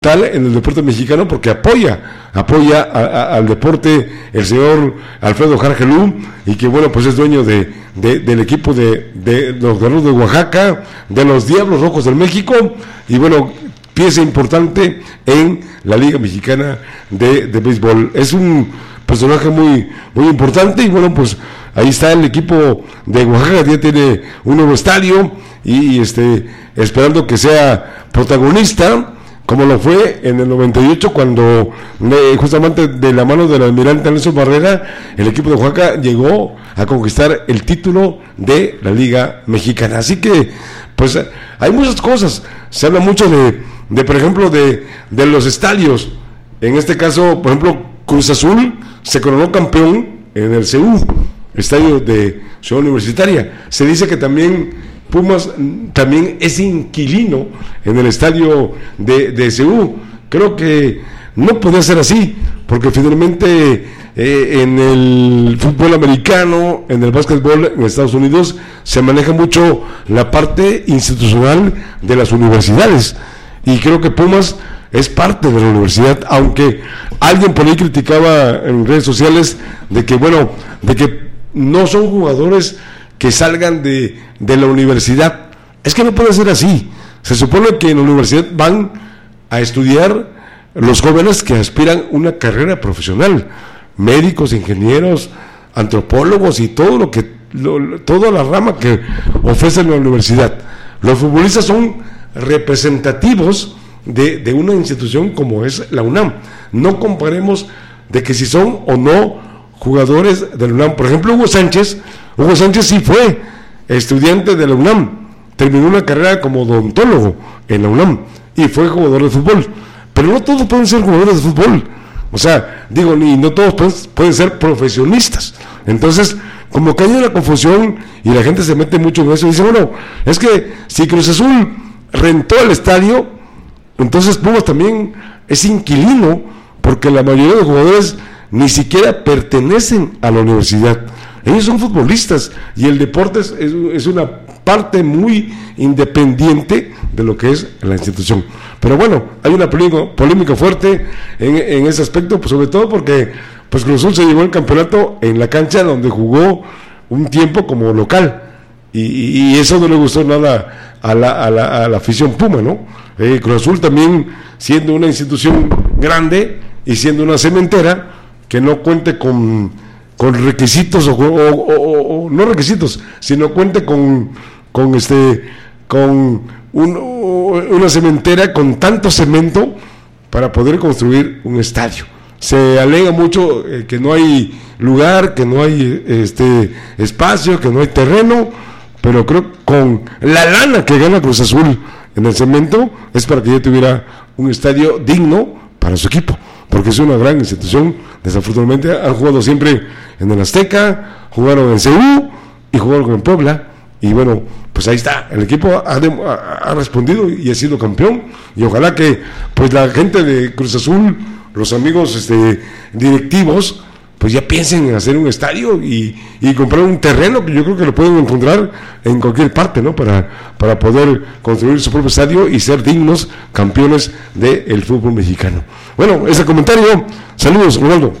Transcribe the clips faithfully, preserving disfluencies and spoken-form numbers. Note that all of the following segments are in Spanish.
en el deporte mexicano porque apoya, apoya a, a, al deporte el señor Alfredo Jargelú, y que bueno, pues es dueño de, de del equipo de, de los Guerreros de Oaxaca, de los Diablos Rojos del México, y bueno, pieza importante en la Liga Mexicana de, de Béisbol. Es un personaje muy, muy importante, y bueno, pues ahí está el equipo de Oaxaca, ya tiene un nuevo estadio, y este esperando que sea protagonista, como lo fue en el noventa y ocho, cuando eh, justamente de la mano del almirante Nelson Barrera, el equipo de Oaxaca llegó a conquistar el título de la Liga Mexicana. Así que, pues, hay muchas cosas. Se habla mucho de, de por ejemplo, de, de los estadios. En este caso, por ejemplo, Cruz Azul se coronó campeón en el C U, estadio de Ciudad Universitaria. Se dice que también Pumas también es inquilino en el estadio de, de C U. Creo que no puede ser así, porque finalmente eh, en el fútbol americano, en el básquetbol en Estados Unidos, se maneja mucho la parte institucional de las universidades, y creo que Pumas es parte de la universidad, aunque alguien por ahí criticaba en redes sociales de que, bueno, de que no son jugadores que salgan de, de la universidad. Es que no puede ser así. Se supone que en la universidad van a estudiar los jóvenes que aspiran una carrera profesional, médicos, ingenieros, antropólogos y todo lo que lo, toda la rama que ofrece la universidad. Los futbolistas son representativos de, de una institución como es la UNAM. No comparemos de que si son o no jugadores de la UNAM. Por ejemplo, Hugo Sánchez Hugo Sánchez sí fue estudiante de la UNAM, terminó una carrera como odontólogo en la UNAM y fue jugador de fútbol, pero no todos pueden ser jugadores de fútbol, o sea, digo, ni no todos pueden, pueden ser profesionistas. Entonces, como que hay una confusión y la gente se mete mucho en eso y dice, bueno, es que si Cruz Azul rentó el estadio, entonces Pumas también es inquilino, porque la mayoría de los jugadores ni siquiera pertenecen a la universidad. Ellos son futbolistas, y el deporte es, es, es una parte muy independiente de lo que es la institución. Pero bueno, hay una polémica, polémica fuerte en, en ese aspecto, pues sobre todo porque pues Cruz Azul se llevó el campeonato en la cancha donde jugó un tiempo como local, y, y eso no le gustó nada a la, a la, a la afición Puma, ¿no? Eh, Cruz Azul también, siendo una institución grande y siendo una cementera que no cuente con con requisitos o, o, o, o no requisitos, sino cuente con con este con un, una cementera con tanto cemento para poder construir un estadio. Se alega mucho eh, que no hay lugar, que no hay este espacio, que no hay terreno, pero creo que con la lana que gana Cruz Azul en el cemento es para que ya tuviera un estadio digno para su equipo, porque es una gran institución. Desafortunadamente han jugado siempre en el Azteca, jugaron en C U y jugaron en Puebla, y bueno, pues ahí está, el equipo ha, de, ha, ha respondido y ha sido campeón, y ojalá que pues la gente de Cruz Azul, los amigos este, directivos, pues ya piensen en hacer un estadio y, y comprar un terreno, que yo creo que lo pueden encontrar en cualquier parte, ¿no? Para, para poder construir su propio estadio y ser dignos campeones del fútbol mexicano. Bueno, ese comentario. Saludos, Ronaldo.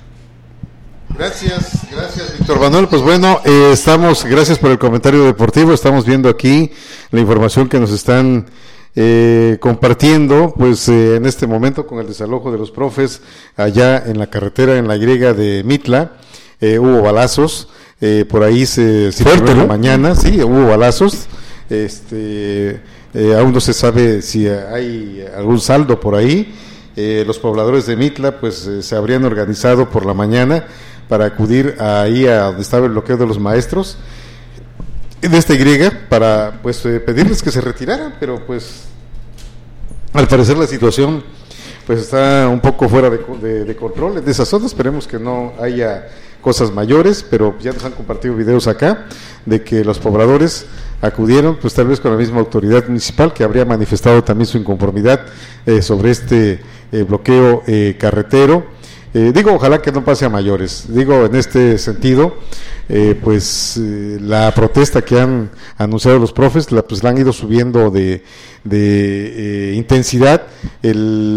Gracias, gracias, Víctor Manuel. Pues bueno, eh, estamos, gracias por el comentario deportivo. Estamos viendo aquí la información que nos están Eh, compartiendo, pues eh, en este momento con el desalojo de los profes allá en la carretera, en la Y de Mitla, eh, hubo balazos, eh, por ahí se fuerte, ¿no? Mañana, sí, hubo balazos, este, eh, aún no se sabe si hay algún saldo por ahí. Eh, los pobladores de Mitla, pues eh, se habrían organizado por la mañana para acudir ahí a donde estaba el bloqueo de los maestros de esta Y, para pues eh, pedirles que se retiraran, pero pues al parecer la situación pues está un poco fuera de, de, de control de esas zonas. Esperemos que no haya cosas mayores, pero ya nos han compartido videos acá de que los pobladores acudieron, pues tal vez con la misma autoridad municipal que habría manifestado también su inconformidad eh, sobre este eh, bloqueo eh, carretero. Eh, digo, ojalá que no pase a mayores. Digo, en este sentido, eh, pues eh, la protesta que han anunciado los profes, la, pues la han ido subiendo de, de eh, intensidad. El